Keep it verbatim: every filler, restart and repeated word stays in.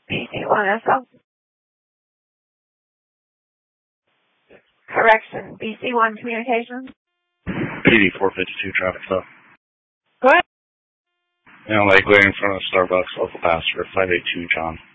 B C one S L. Correction, B C one Communications. P D four fifty-two traffic stop. Go ahead. You know, like waiting in front of Starbucks, local passenger, five eight two John.